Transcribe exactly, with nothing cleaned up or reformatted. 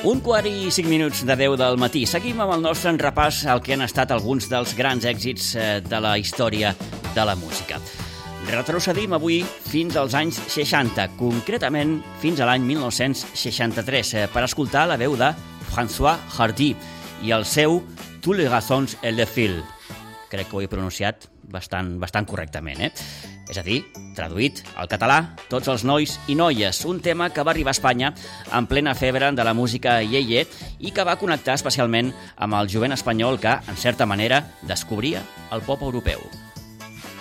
Un quart i cinc minuts de deu del matí. Seguim amb el nostre repàs al que han estat alguns dels grans èxits de la història de la música. Retrocedim avui fins als anys seixanta, concretament fins a l'any mil nou-cents seixanta-tres, per escoltar la veu de François Hardy i el seu Tous les garçons et les filles. Crec que ho he pronunciat bastant, bastant correctament, eh? És a dir, traduït al català, Tots els nois i noies, un tema que va arribar a Espanya en plena febre de la música ieye i que va connectar especialment amb el jovent espanyol que, en certa manera, descobria el pop europeu.